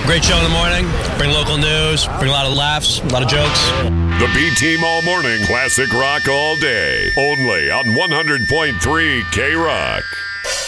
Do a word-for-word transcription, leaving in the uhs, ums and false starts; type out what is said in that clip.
Great show in the morning. Bring local news. Bring a lot of laughs, a lot of jokes. The B-Team All Morning. Classic rock all day. Only on one hundred point three K-Rock.